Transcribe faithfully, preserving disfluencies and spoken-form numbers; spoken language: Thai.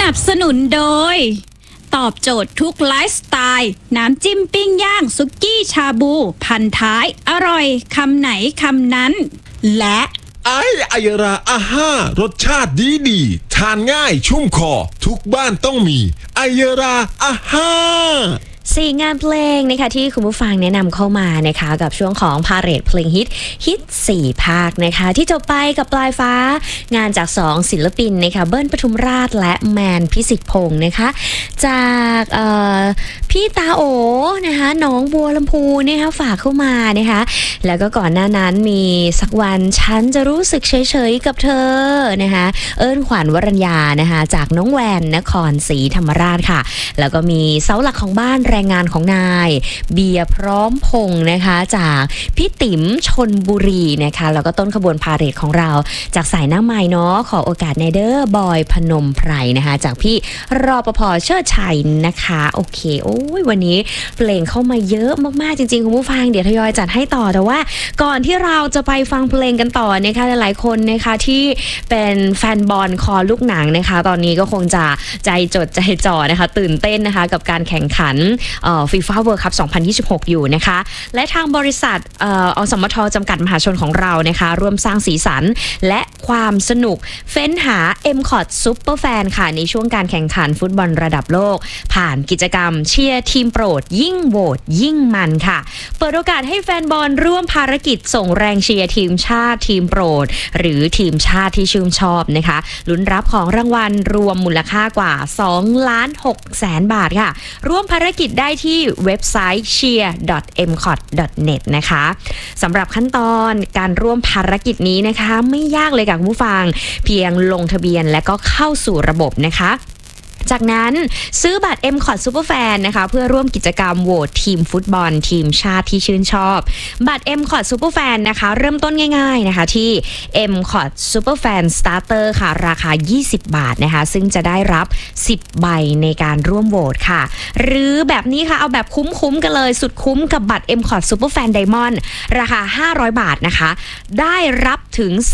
นับสนุนโดยตอบโจทย์ทุกไลฟ์สไตล์น้ำจิ้มปิ้งย่างสุกี้ชาบูพันท้ายอร่อยคำไหนคำนั้นและไออายราอาห้ารสชาติดีดีทานง่ายชุ่มคอทุกบ้านต้องมีไอยราอาห้าสี่งานเพลงนะคะที่คุณผู้ฟังแนะนำเข้ามานะคะกับช่วงของพาเหรดเพลงฮิตฮิตสี่ภาคนะคะที่จบไปกับปลายฟ้างานจากสองศิลปินนะคะเบิ้ลปทุมราชและแมนพิสิทธิ์พงศ์นะคะจากพี่ตาโอนะคะน้องบัวลำพูนะคะฝากเข้ามานะคะแล้วก็ก่อนหน้านั้นมีสักวันฉันจะรู้สึกเฉยๆกับเธอนะคะเอิ้นขวัญวรัญญานะคะจากน้องแวนนครศรีธรรมราชค่ะแล้วก็มีเสาหลักของบ้านแรงงานของนายเบียร์พร้อมพงษ์นะคะจากพี่ติ๋มชนบุรีนะคะแล้วก็ต้นขบวนพาเหรดของเราจากสายหน้าไม้เนาะขอโอกาสในเดอร์บอยพนมไพรนะคะจากพี่รปภเชิดชัยนะคะโอเคโอ้ยวันนี้เพลงเข้ามาเยอะมากๆจริงๆคุณผู้ฟังเดี๋ยวทยอยจัดให้ต่อแต่ว่าก่อนที่เราจะไปฟังเพลงกันต่อนะคะหลายๆคนนะคะที่เป็นแฟนบอลคอลูกหนังนะคะตอนนี้ก็คงจะใจจดใจจ่อนะคะตื่นเต้นนะคะกับการแข่งขันฟีฟ่าเวิลด์คัพสองพันยี่สิบหกอยู่นะคะและทางบริษัทเอ่ออสมทจำกัดมหาชนของเรานะคะร่วมสร้างสีสันและความสนุกเฟ้นหา เอ็ม คอท Super Fan ค่ะในช่วงการแข่งขันฟุตบอลระดับโลกผ่านกิจกรรมเชียร์ทีมโปรดยิ่งโหวตยิ่งมันค่ะเปิดโอกาสให้แฟนบอลร่วมภารกิจส่งแรงเชียร์ทีมชาติทีมโปรดหรือทีมชาติที่ชื่นชอบนะคะลุ้นรับของรางวัลรวมมูลค่ากว่าสองล้านหกแสนบาทค่ะร่วมภารกิจได้ที่เว็บไซต์ เชียร์ ดอท เอ็ม คอท ดอท เน็ต นะคะสำหรับขั้นตอนการร่วมภารกิจนี้นะคะไม่ยากเลยค่ะคุณผู้ฟังเพียงลงทะเบียนและก็เข้าสู่ระบบนะคะจากนั้นซื้อบัตร เอ็ม คอท Super Fan นะคะเพื่อร่วมกิจกรรมโหวตทีมฟุตบอลทีมชาติที่ชื่นชอบบัตร เอ็ม คอท Super Fan นะคะเริ่มต้นง่ายๆนะคะที่ เอ็ม คอท Super Fan Starter ค่ะราคายี่สิบบาทนะคะซึ่งจะได้รับสิบใบในการร่วมโหวตค่ะหรือแบบนี้ค่ะเอาแบบคุ้มๆกันเลยสุดคุ้มกับบัตร เอ็ม คอท Super Fan Diamond ราคาห้าร้อยบาทนะคะได้รับถึง